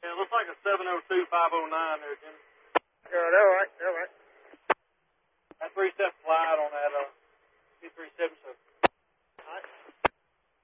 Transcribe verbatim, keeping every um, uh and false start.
Yeah, it looks like a seven oh two five oh nine there, Jimmy. Good, all right, all right.